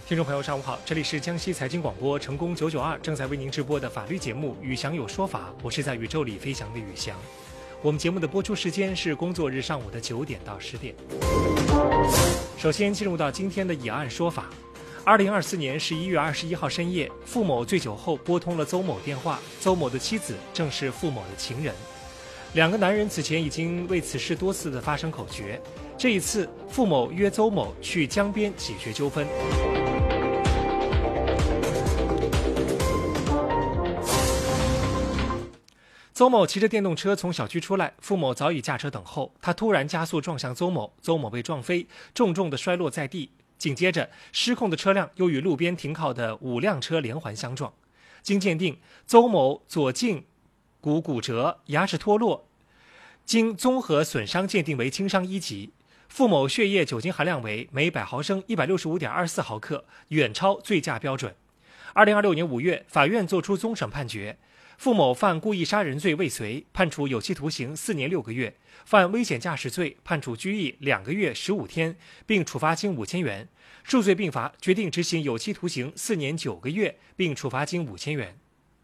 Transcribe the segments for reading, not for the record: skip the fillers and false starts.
听众朋友，上午好，这里是江西财经广播成功992正在为您直播的法律节目《宇翔有说法》，我是在宇宙里飞翔的宇翔。我们节目的播出时间是工作日上午的9点到10点。首先进入到今天的以案说法。2024年11月21号深夜，付某醉酒后拨通了邹某电话，邹某的妻子正是付某的情人。两个男人此前已经为此事多次的发生口角，这一次付某约邹某去江边解决纠纷。邹某骑着电动车从小区出来，付某早已驾车等候，他突然加速撞向邹某，邹某被撞飞，重重地摔落在地。紧接着，失控的车辆又与路边停靠的5辆车连环相撞。经鉴定，邹某左胫骨骨折，牙齿脱落，经综合损伤鉴定为轻伤1级。付某血液酒精含量为每100毫升165.24毫克，远超醉驾标准。2026年5月，法院作出终审判决。付某犯故意杀人罪未遂，判处有期徒刑4年6个月；犯危险驾驶罪，判处拘役2个月15天，并处罚金5000元。数罪并罚，决定执行有期徒刑4年9个月，并处罚金5000元。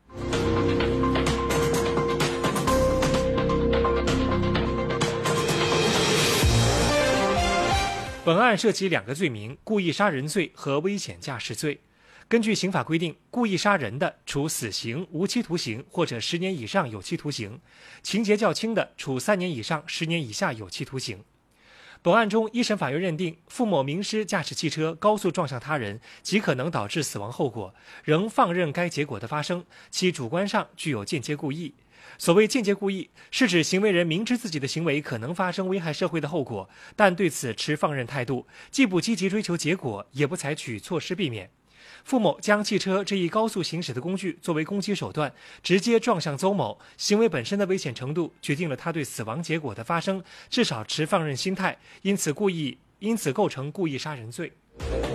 本案涉及2个罪名：故意杀人罪和危险驾驶罪。根据刑法规定，故意杀人的，处死刑、无期徒刑或者10年以上有期徒刑；情节较轻的，处3年以上10年以下有期徒刑。本案中，一审法院认定，付某明知驾驶汽车高速撞向他人极可能导致死亡后果，仍放任该结果的发生，其主观上具有间接故意。所谓间接故意，是指行为人明知自己的行为可能发生危害社会的后果，但对此持放任态度，既不积极追求结果，也不采取措施避免。付某将汽车这一高速行驶的工具作为攻击手段，直接撞向邹某，行为本身的危险程度决定了他对死亡结果的发生至少持放任心态，因此构成故意杀人罪。